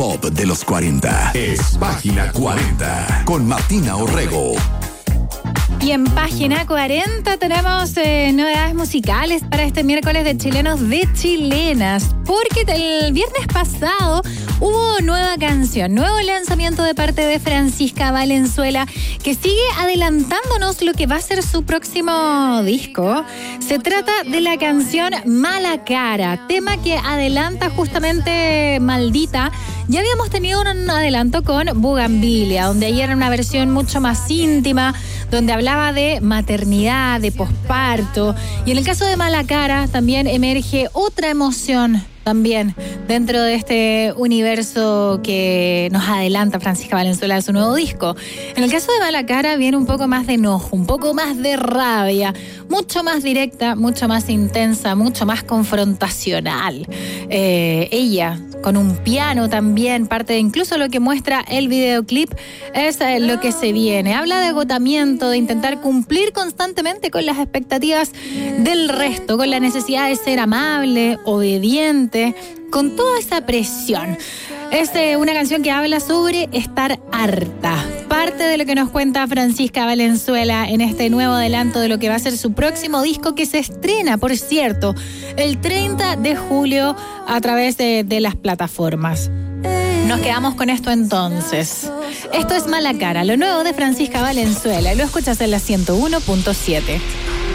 Pop de los 40 es Página 40 con Martina Orrego. Y en Página 40 tenemos novedades musicales para este miércoles de chilenos de chilenas, porque el viernes pasado hubo nueva canción, nuevo lanzamiento de parte de Francisca Valenzuela, que sigue adelantándonos lo que va a ser su próximo disco. Se trata de la canción Mala Cara, tema que adelanta justamente Maldita. Ya habíamos tenido un adelanto con Bugambilia, donde ahí era una versión mucho más íntima, donde hablaba de maternidad, de posparto. Y en el caso de Mala Cara también emerge otra emoción también dentro de este universo que nos adelanta Francisca Valenzuela de su nuevo disco. En el caso de Mala Cara viene un poco más de enojo, un poco más de rabia, mucho más directa, mucho más intensa, mucho más confrontacional. Ella con un piano también, parte de incluso lo que muestra el videoclip, es lo que se viene. Habla de agotamiento, de intentar cumplir constantemente con las expectativas del resto, con la necesidad de ser amable, obediente, con toda esa presión. Es una canción que habla sobre estar harta. Parte de lo que nos cuenta Francisca Valenzuela en este nuevo adelanto de lo que va a ser su próximo disco, que se estrena, por cierto, el 30 de julio a través de las plataformas. Nos quedamos con esto entonces. Esto es Mala Cara, lo nuevo de Francisca Valenzuela. Lo escuchas en la 101.7.